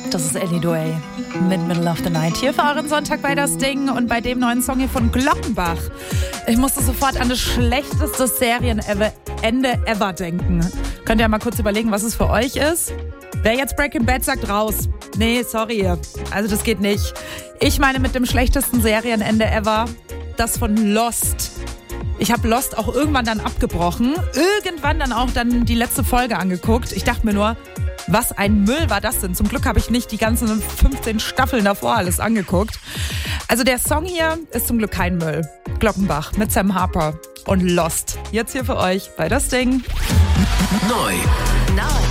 Das ist Ellie Duey mit Middle of the Night hier für euren Sonntag bei Das Ding und bei dem neuen Song hier von Glockenbach. Ich musste sofort an das schlechteste Serienende ever denken. Könnt ihr mal kurz überlegen, was es für euch ist? Wer jetzt Breaking Bad sagt, raus. Nee, sorry. Also das geht nicht. Ich meine mit dem schlechtesten Serienende ever, das von Lost. Ich habe Lost auch irgendwann dann abgebrochen. Irgendwann dann auch die letzte Folge angeguckt. Ich dachte mir nur, was ein Müll war das denn? Zum Glück habe ich nicht die ganzen 15 Staffeln davor alles angeguckt. Also der Song hier ist zum Glück kein Müll. Glockenbach mit Sam Harper und Lost. Jetzt hier für euch bei Das Ding. Neu.